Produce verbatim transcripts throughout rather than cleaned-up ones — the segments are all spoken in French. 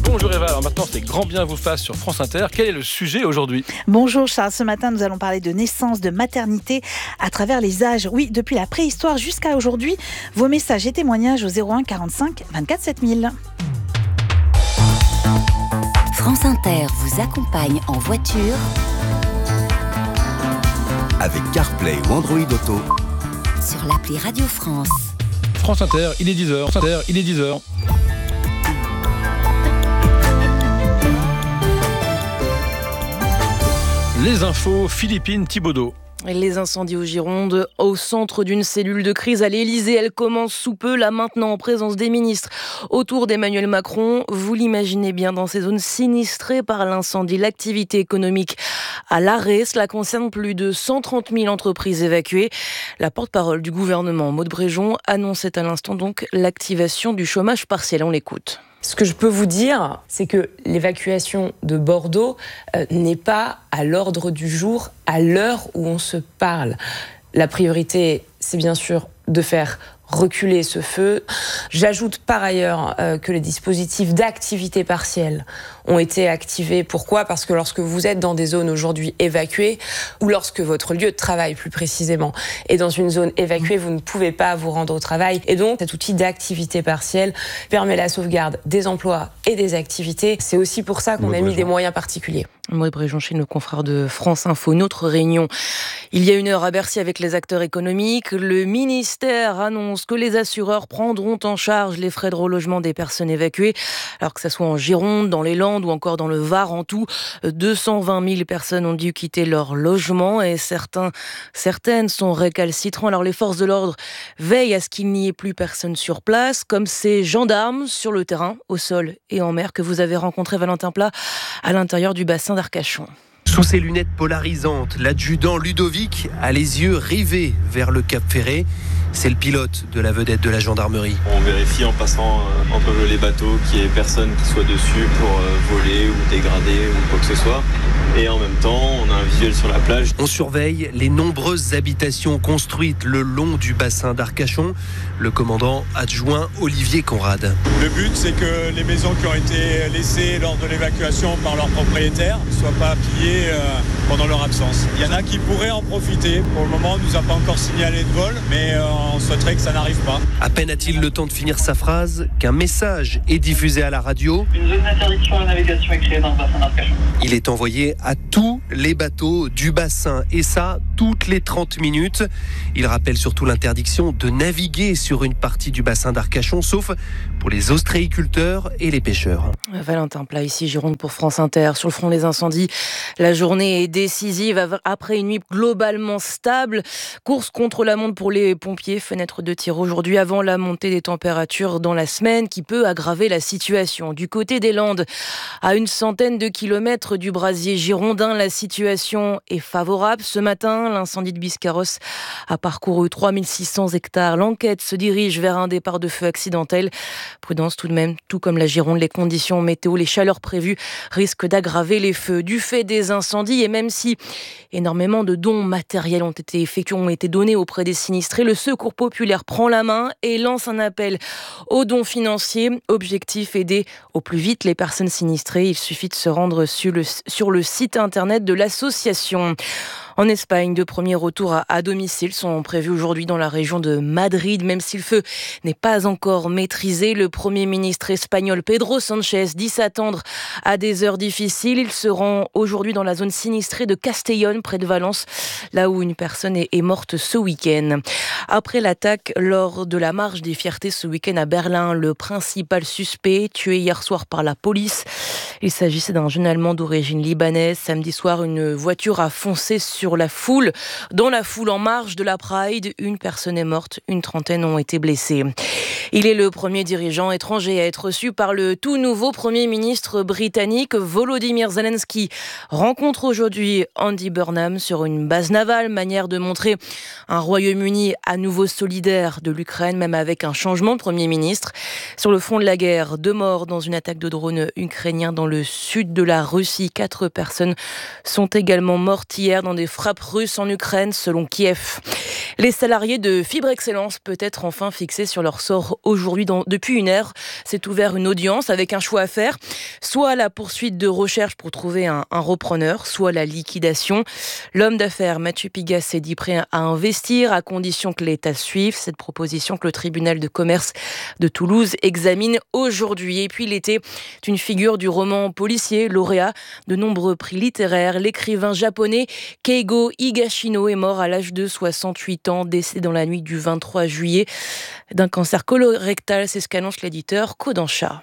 Bonjour Eva, alors maintenant c'est grand bien vous fasse sur France Inter. Quel est le sujet aujourd'hui ? Bonjour Charles, ce matin nous allons parler de naissance, de maternité à travers les âges. Oui, depuis la préhistoire jusqu'à aujourd'hui, vos messages et témoignages au zéro un quarante-cinq vingt-quatre sept mille. France Inter vous accompagne en voiture avec CarPlay ou Android Auto sur l'appli Radio France. France Inter, il est dix heures. France Inter, il est dix heures. Les infos, Philippine Thibaudeau. Les incendies aux Gironde, au centre d'une cellule de crise à l'Élysée. Elle commence sous peu, là maintenant, en présence des ministres autour d'Emmanuel Macron. Vous l'imaginez bien, dans ces zones sinistrées par l'incendie, l'activité économique à l'arrêt. Cela concerne plus de cent trente mille entreprises évacuées. La porte-parole du gouvernement, Maud Bréjon, annonçait à l'instant donc l'activation du chômage partiel. On l'écoute. Ce que je peux vous dire, c'est que l'évacuation de Bordeaux euh, n'est pas à l'ordre du jour à l'heure où on se parle. La priorité, c'est bien sûr de faire reculer ce feu. J'ajoute par ailleurs euh, que les dispositifs d'activité partielle ont été activés. Pourquoi ? Parce que lorsque vous êtes dans des zones aujourd'hui évacuées, ou lorsque votre lieu de travail plus précisément est dans une zone évacuée, vous ne pouvez pas vous rendre au travail. Et donc cet outil d'activité partielle permet la sauvegarde des emplois et des activités. C'est aussi pour ça qu'on a mis des moyens particuliers. Maud Bréjon chez nos confrères de France Info. Une autre réunion il y a une heure à Bercy avec les acteurs économiques. Le ministère annonce que les assureurs prendront en charge les frais de relogement des personnes évacuées, alors que ce soit en Gironde, dans les Landes ou encore dans le Var. En tout, deux cent vingt mille personnes ont dû quitter leur logement et certains, certaines sont récalcitrants. Alors les forces de l'ordre veillent à ce qu'il n'y ait plus personne sur place, comme ces gendarmes sur le terrain, au sol et en mer, que vous avez rencontrés, Valentin Plat, à l'intérieur du bassin d'Arcachon. Sous ses lunettes polarisantes, l'adjudant Ludovic a les yeux rivés vers le Cap Ferré. C'est le pilote de la vedette de la gendarmerie. On vérifie en passant euh, entre les bateaux qu'il n'y ait personne qui soit dessus pour euh, voler ou dégrader ou quoi que ce soit. Et en même temps, on a un visuel sur la plage. On surveille les nombreuses habitations construites le long du bassin d'Arcachon. Le commandant adjoint Olivier Conrad. Le but, c'est que les maisons qui ont été laissées lors de l'évacuation par leurs propriétaires ne soient pas pillées euh, pendant leur absence. Il y en a qui pourraient en profiter. Pour le moment, on ne nous a pas encore signalé de vol, mais euh, on souhaiterait que ça n'arrive pas. À peine a-t-il le temps de finir sa phrase qu'un message est diffusé à la radio. Une zone d'interdiction à la navigation est créée dans le bassin d'Arcachon. Il est envoyé à tous les bateaux du bassin, et ça, toutes les trente minutes. Il rappelle surtout l'interdiction de naviguer sur une partie du bassin d'Arcachon, sauf pour les ostréiculteurs et les pêcheurs. Valentin Plat, ici Gironde pour France Inter. Sur le front des incendies, la journée est décisive après une nuit globalement stable. Course contre la montre pour les pompiers, fenêtre de tir aujourd'hui avant la montée des températures dans la semaine qui peut aggraver la situation. Du côté des Landes, à une centaine de kilomètres du brasier girondin, la situation est favorable. Ce matin, l'incendie de Biscarrosse a parcouru trois mille six cents hectares. L'enquête se dirige vers un départ de feu accidentel. Prudence tout de même, tout comme la Gironde, les conditions météo, les chaleurs prévues risquent d'aggraver les feux. Du fait des incendies, et même si énormément de dons matériels ont été effectués, ont été donnés auprès des sinistrés, le Secours populaire prend la main et lance un appel aux dons financiers. Objectif, aider au plus vite les personnes sinistrées. Il suffit de se rendre sur le, sur le site internet de l'association. En Espagne, de premiers retours à, à domicile sont prévus aujourd'hui dans la région de Madrid. Même si le feu n'est pas encore maîtrisé, le Premier ministre espagnol Pedro Sánchez dit s'attendre à des heures difficiles. Il se rend aujourd'hui dans la zone sinistrée de Castellón, près de Valence, là où une personne est, est morte ce week-end. Après l'attaque lors de la marche des fiertés ce week-end à Berlin, le principal suspect tué hier soir par la police. Il s'agissait d'un jeune Allemand d'origine libanaise. Samedi soir, une voiture a foncé sur la foule. Dans la foule en marge de la Pride, une personne est morte, une trentaine ont été blessés. Il est le premier dirigeant étranger à être reçu par le tout nouveau Premier ministre britannique Volodymyr Zelensky. Rencontre aujourd'hui Andy Burnham sur une base navale, manière de montrer un Royaume-Uni à nouveau nouveau solidaire de l'Ukraine, même avec un changement de Premier ministre. Sur le front de la guerre, deux morts dans une attaque de drone ukrainien dans le sud de la Russie. Quatre personnes sont également mortes hier dans des frappes russes en Ukraine, selon Kiev. Les salariés de Fibre Excellence peuvent être enfin fixés sur leur sort aujourd'hui. Dans, depuis une heure, s'est ouvert une audience avec un choix à faire. Soit la poursuite de recherche pour trouver un, un repreneur, soit la liquidation. L'homme d'affaires Mathieu Pigas s'est dit prêt à investir à condition que l'État suive. Cette proposition que le tribunal de commerce de Toulouse examine aujourd'hui. Et puis l'été est une figure du roman policier, lauréat de nombreux prix littéraires. L'écrivain japonais Keigo Higashino est mort à l'âge de soixante-huit ans, décédé dans la nuit du vingt-trois juillet d'un cancer colorectal. C'est ce qu'annonce l'éditeur Kodansha.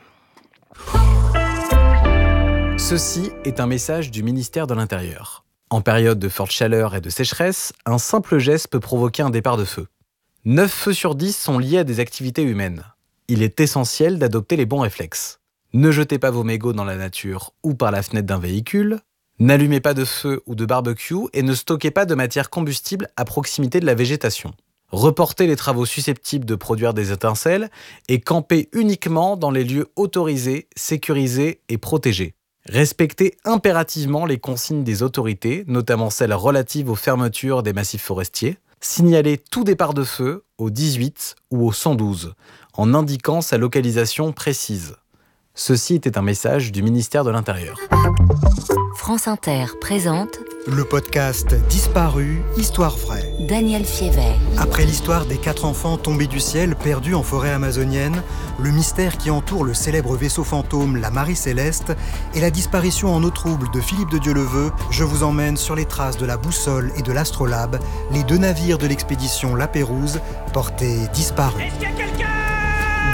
Ceci est un message du ministère de l'Intérieur. En période de forte chaleur et de sécheresse, un simple geste peut provoquer un départ de feu. neuf feux sur dix sont liés à des activités humaines. Il est essentiel d'adopter les bons réflexes. Ne jetez pas vos mégots dans la nature ou par la fenêtre d'un véhicule. N'allumez pas de feu ou de barbecue et ne stockez pas de matière combustible à proximité de la végétation. Reportez les travaux susceptibles de produire des étincelles et campez uniquement dans les lieux autorisés, sécurisés et protégés. Respectez impérativement les consignes des autorités, notamment celles relatives aux fermetures des massifs forestiers. Signalez tout départ de feu au dix-huit ou au cent douze, en indiquant sa localisation précise. Ceci était un message du ministère de l'Intérieur. France Inter présente le podcast Disparu, Histoire vraie. Daniel Fiévet. Après l'histoire des quatre enfants tombés du ciel perdus en forêt amazonienne, le mystère qui entoure le célèbre vaisseau fantôme, la Marie Céleste, et la disparition en eau trouble de Philippe de Dieuleveux, je vous emmène sur les traces de la Boussole et de l'Astrolabe, les deux navires de l'expédition La Pérouse, portés disparus. Est-ce qu'il y a quelqu'un ?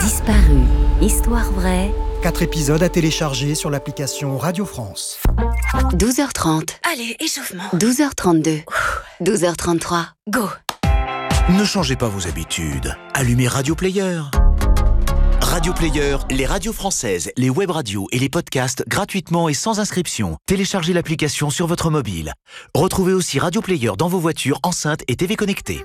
Disparu, Histoire vraie. Quatre épisodes à télécharger sur l'application Radio France. douze heures trente. Allez, échauffement. douze heures trente-deux. douze heures trente-trois. Go. Ne changez pas vos habitudes. Allumez Radio Player. Radio Player, les radios françaises, les web radios et les podcasts gratuitement et sans inscription. Téléchargez l'application sur votre mobile. Retrouvez aussi Radio Player dans vos voitures, enceintes et T V connectées.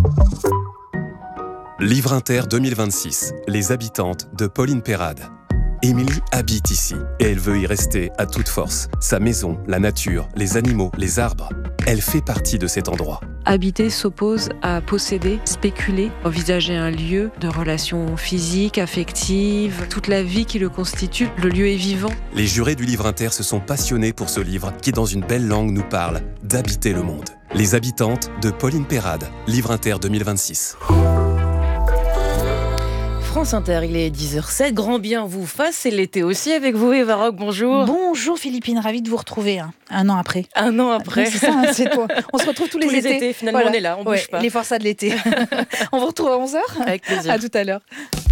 Livre Inter deux mille vingt-six. Les habitantes de Pauline Perrade. Émilie habite ici et elle veut y rester à toute force. Sa maison, la nature, les animaux, les arbres. Elle fait partie de cet endroit. Habiter s'oppose à posséder, spéculer, envisager un lieu de relations physiques, affectives, toute la vie qui le constitue. Le lieu est vivant. Les jurés du Livre Inter se sont passionnés pour ce livre qui, dans une belle langue, nous parle d'habiter le monde. Les habitantes de Pauline Perrade. Livre Inter deux mille vingt-six. France Inter, il est dix heures zéro sept. Grand bien vous fasse, c'est l'été aussi avec vous, Eva Rock, bonjour. Bonjour Philippine, ravie de vous retrouver hein, un an après. Un an après. Oui, c'est ça, hein, c'est toi. On se retrouve tous, tous les, les étés. étés. Finalement, voilà. on est là, on ouais, bouge pas. Les forçats de l'été. On vous retrouve à onze heures. Avec plaisir. À tout à l'heure.